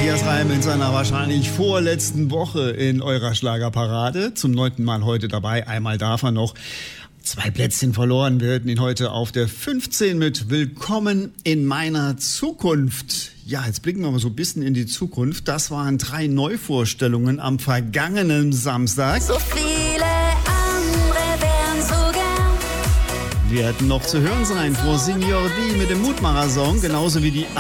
Matthias Reim in seiner wahrscheinlich vorletzten Woche in eurer Schlagerparade. Zum 9. Mal heute dabei. Einmal darf er noch. 2 Plätzchen verloren. Wir hörten ihn heute auf der 15 mit Willkommen in meiner Zukunft. Ja, jetzt blicken wir mal so ein bisschen in die Zukunft. Das waren 3 Neuvorstellungen am vergangenen Samstag. So viele andere wären so gern. Wir hätten noch zu hören sein vor Senior D mit dem Mutmacher-Song, genauso wie die